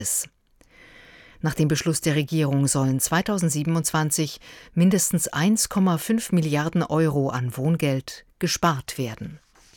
Nach dem Beschluss der Regierung sollen 2027 mindestens 1,5 Milliarden Euro an Wohngeld gespart werden.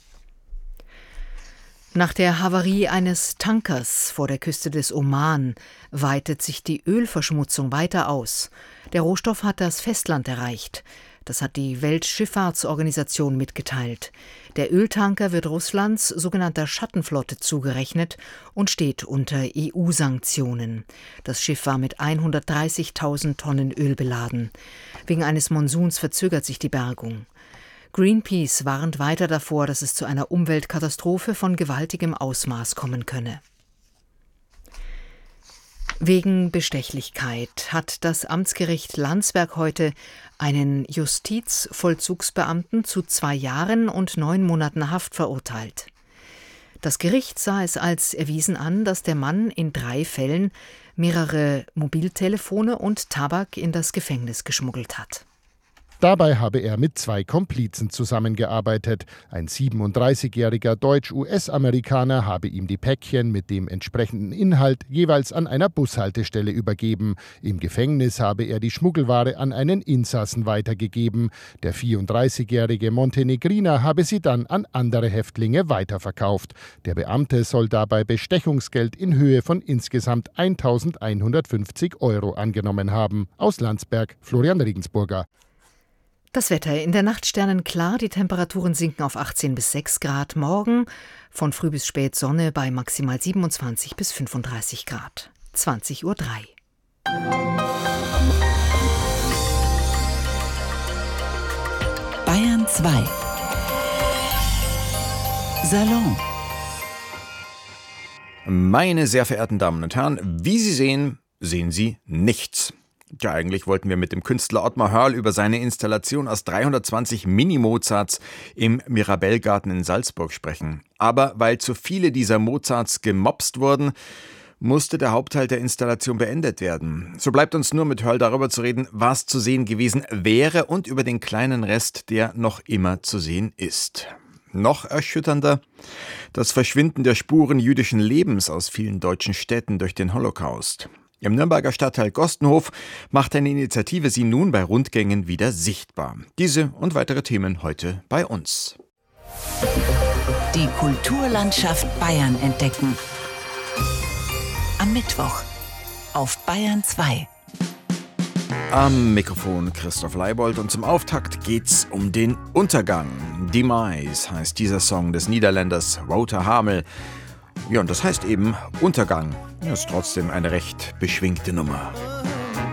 Nach der Havarie eines Tankers vor der Küste des Oman weitet sich die Ölverschmutzung weiter aus. Der Rohstoff hat das Festland erreicht. Das hat die Weltschifffahrtsorganisation mitgeteilt. Der Öltanker wird Russlands sogenannter Schattenflotte zugerechnet und steht unter EU-Sanktionen. Das Schiff war mit 130.000 Tonnen Öl beladen. Wegen eines Monsuns verzögert sich die Bergung. Greenpeace warnt weiter davor, dass es zu einer Umweltkatastrophe von gewaltigem Ausmaß kommen könne. Wegen Bestechlichkeit hat das Amtsgericht Landsberg heute einen Justizvollzugsbeamten zu 2 Jahren und 9 Monaten Haft verurteilt. Das Gericht sah es als erwiesen an, dass der Mann in 3 Fällen mehrere Mobiltelefone und Tabak in das Gefängnis geschmuggelt hat. Dabei habe er mit 2 Komplizen zusammengearbeitet. Ein 37-jähriger Deutsch-US-Amerikaner habe ihm die Päckchen mit dem entsprechenden Inhalt jeweils an einer Bushaltestelle übergeben. Im Gefängnis habe er die Schmuggelware an einen Insassen weitergegeben. Der 34-jährige Montenegriner habe sie dann an andere Häftlinge weiterverkauft. Der Beamte soll dabei Bestechungsgeld in Höhe von insgesamt 1.150 Euro angenommen haben. Aus Landsberg, Florian Regensburger. Das Wetter: in der Nacht sternenklar, die Temperaturen sinken auf 18 bis 6 Grad. Morgen von früh bis spät Sonne bei maximal 27 bis 35 Grad. 20:03 Uhr. Bayern 2 Salon. Meine sehr verehrten Damen und Herren, wie Sie sehen, sehen Sie nichts. Ja, eigentlich wollten wir mit dem Künstler Ottmar Hörl über seine Installation aus 320 Mini-Mozarts im Mirabellgarten in Salzburg sprechen. Aber weil zu viele dieser Mozarts gemopst wurden, musste der Hauptteil der Installation beendet werden. So bleibt uns nur mit Hörl darüber zu reden, was zu sehen gewesen wäre und über den kleinen Rest, der noch immer zu sehen ist. Noch erschütternder: das Verschwinden der Spuren jüdischen Lebens aus vielen deutschen Städten durch den Holocaust. Im Nürnberger Stadtteil Gostenhof macht eine Initiative sie nun bei Rundgängen wieder sichtbar. Diese und weitere Themen heute bei uns. Die Kulturlandschaft Bayern entdecken. Am Mittwoch auf Bayern 2. Am Mikrofon Christoph Leibold und zum Auftakt geht's um den Untergang. Demise heißt dieser Song des Niederländers Wouter Hamel. Ja, und das heißt eben Untergang. Das ist trotzdem eine recht beschwingte Nummer.